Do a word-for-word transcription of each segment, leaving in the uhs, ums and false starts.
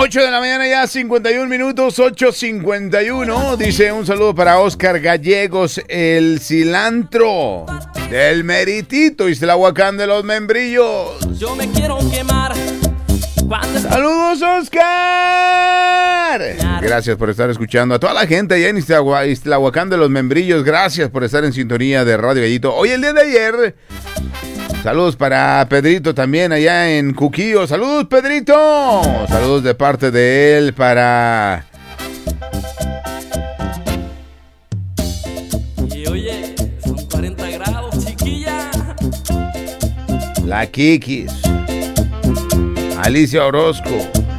ocho de la mañana ya, cincuenta y un minutos, ocho cincuenta y uno. Dice un saludo para Oscar Gallegos, el cilantro del Meritito, Ixtlahuacán de los Membrillos. Yo me quiero quemar. ¡Saludos, Oscar! Gracias por estar escuchando. A toda la gente allá en Ixtlahuacán de los Membrillos, gracias por estar en sintonía de Radio Gallito. Hoy, el día de ayer, saludos para Pedrito también allá en Cuquillo. ¡Saludos, Pedrito! Saludos de parte de él para... Y oye, son cuarenta grados, chiquilla. La Kikis. Alicia Orozco.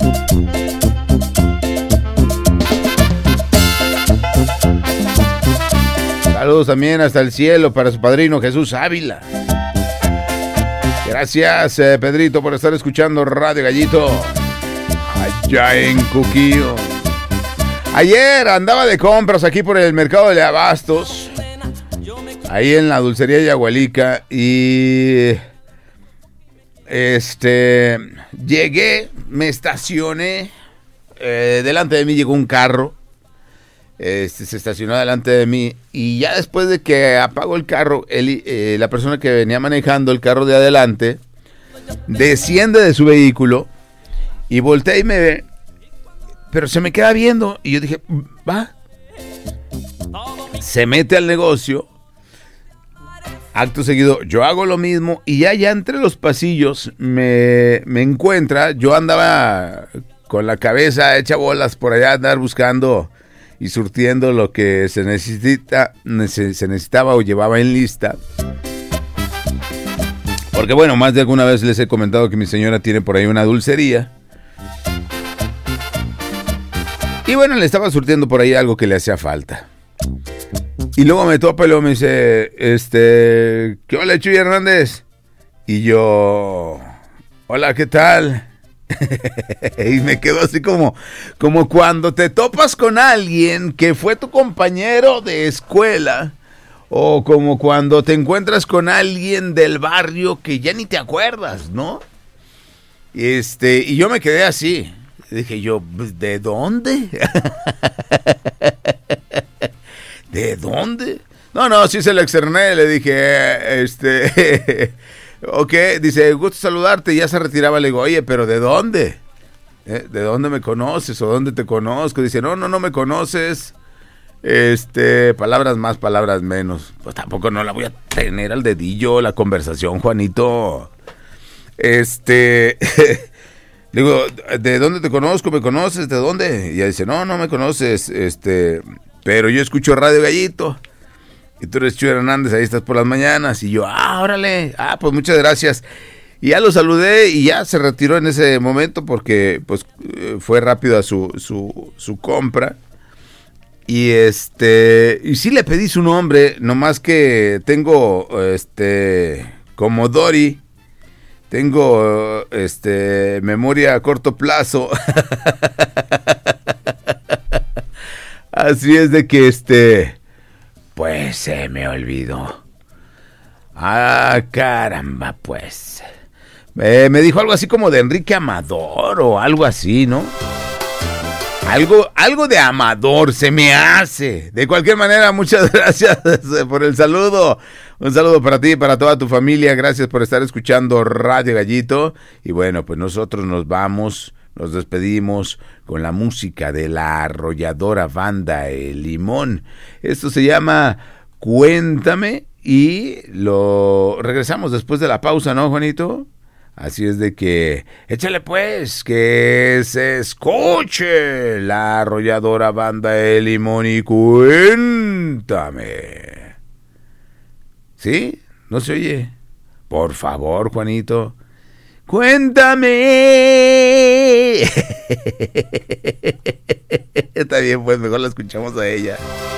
Saludos también hasta el cielo para su padrino Jesús Ávila. Gracias, eh, Pedrito, por estar escuchando Radio Gallito allá en Cuquillo. Ayer andaba de compras aquí por el mercado de Abastos, ahí en la dulcería Yagualica, y este llegué, me estacioné, eh, delante de mí llegó un carro, este, se estacionó delante de mí, y ya después de que apagó el carro, el, eh, la persona que venía manejando el carro de adelante desciende de su vehículo y voltea y me ve, pero se me queda viendo, y yo dije, va, se mete al negocio. Acto seguido, yo hago lo mismo, y ya, ya entre los pasillos me, me encuentra. Yo andaba con la cabeza hecha bolas por allá, andar buscando y surtiendo lo que se necesita, se necesitaba o llevaba en lista. Porque bueno, más de alguna vez les he comentado que mi señora tiene por ahí una dulcería. Y bueno, le estaba surtiendo por ahí algo que le hacía falta. Y luego me topa y luego me dice, este, ¿qué hola, Chuy Hernández? Y yo, hola, ¿qué tal? Y me quedo así como, como cuando te topas con alguien que fue tu compañero de escuela, o como cuando te encuentras con alguien del barrio que ya ni te acuerdas, ¿no? Este, y yo me quedé así. Dije yo, ¿de dónde? ¿De dónde? No, no, sí se lo externé, le dije, este, ok, dice, gusto saludarte, y ya se retiraba, le digo, oye, pero ¿de dónde? ¿Eh? ¿De dónde me conoces o dónde te conozco? Dice, no, no, no me conoces, este, palabras más, palabras menos. Pues tampoco no la voy a tener al dedillo la conversación, Juanito. Este, digo, ¿de dónde te conozco? ¿Me conoces? ¿De dónde? Y ella dice, no, no me conoces, este... pero yo escucho Radio Gallito, y tú eres Chuy Hernández, ahí estás por las mañanas, y yo, ah, órale, ah, pues muchas gracias, y ya lo saludé, y ya se retiró en ese momento, porque, pues, fue rápido a su, su, su compra, y este, y sí le pedí su nombre, nomás que tengo, este, como Dory, tengo, este, memoria a corto plazo. Así es de que este, pues se me olvidó. Ah, caramba, pues. Eh, me dijo algo así como de Enrique Amador o algo así, ¿no? Algo, algo de Amador se me hace. De cualquier manera, muchas gracias por el saludo. Un saludo para ti y para toda tu familia. Gracias por estar escuchando Radio Gallito. Y bueno, pues nosotros nos vamos. Nos despedimos con la música de la arrolladora banda El Limón. Esto se llama Cuéntame, y lo regresamos después de la pausa, ¿no, Juanito? Así es de que échale pues, que se escuche la arrolladora banda El Limón y cuéntame. ¿Sí? ¿No se oye? Por favor, Juanito. ¡Cuéntame! Está bien, pues mejor la escuchamos a ella.